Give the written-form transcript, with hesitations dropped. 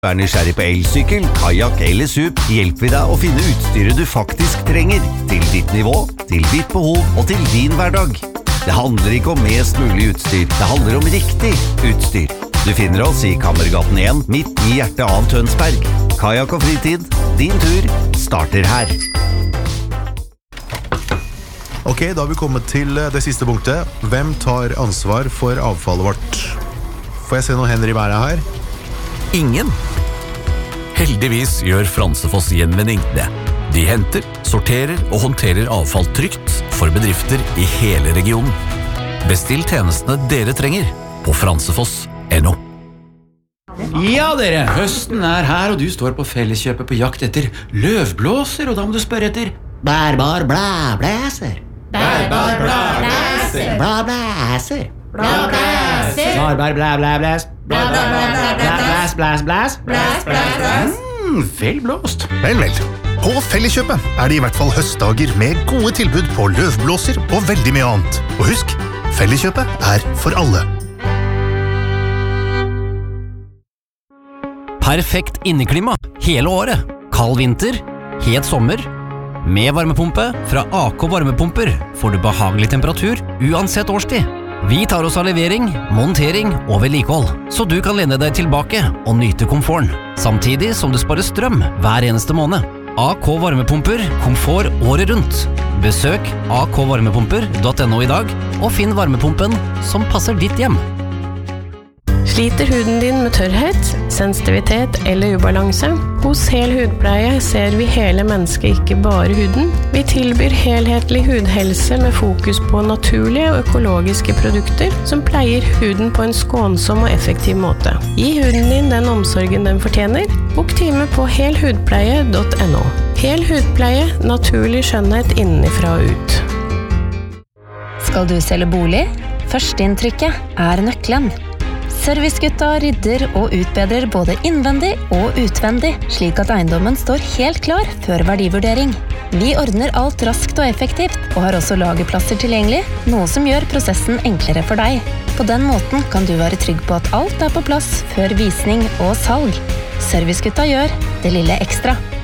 Er nysgjerrig på elsykkel, kajak eller SUP, hjelper vi deg å finne utstyret du faktisk trenger, til ditt nivå, til ditt behov og til din hverdag. Det handler ikke om mest mulig utstyr, det handler om riktig utstyr. Du finner oss i Kammergaten 1, midt i hjertet av Tønsberg. Kajak og fritid, din tur starter her. Ok, da har vi kommet til det siste punktet. Hvem tar ansvar for avfallet vårt? Får jeg se noen hender i været her? Ingen. Heldigvis gjør Fransefoss Gjenvinning det. De henter, sorterer og håndterer avfall trygt for bedrifter i hele regionen. Bestill tjenestene dere trenger på fransefoss.no. Ja dere, høsten er her og du står på Felleskjøpet på jakt etter løvblåser, og da må du spørre etter bærbar blæblæser. Bærbar blæblæser. Blæblæser. Blæblæser. Bærbar blæblæblæs. Blæs, blæs, blæs. Blæs, blæs, blæs. Vel blåst. Vel. På Felleskjøpet er det i hvert fall høstdager med gode tilbud på løvblåser og veldig mye annet. Og husk, Felleskjøpet er for alle. Perfekt inneklima hele året. Kald vinter, het sommer. Med varmepumpe fra AK Varmepumper får du behagelig temperatur uansett årstid. Vi tar oss av levering, montering og vedlikehold, så du kan lene deg tilbake og nyte komforten, samtidig som du sparer strøm hver eneste måned. AK Varmepumper, komfort året rundt. Besøk akvarmepumper.no i dag, og finn varmepumpen som passer ditt hjem. Sliter huden din med tørrhet, sensitivitet eller ubalanse? Hos Hel Hudpleie ser vi hele mennesket, ikke bare huden. Vi tilbyr helhetlig hudhelse med fokus på naturlige og økologiske produkter som pleier huden på en skånsom og effektiv måte. Gi huden din den omsorgen den fortjener. Bok time på helhudpleie.no. Hel Hudpleie, naturlig skjønnhet innenfra og ut. Skal du selge bolig? Førsteinntrykket er nøkkelen. Servicegutta rydder og utbedrer både innvendig og utvendig, slik at eiendommen står helt klar før verdivurdering. Vi ordner alt raskt og effektivt, og har også lagerplasser tilgjengelig, noe som gjør prosessen enklere for deg. På den måten kan du være trygg på at alt er på plass før visning og salg. Servicegutta gjør det lille ekstra.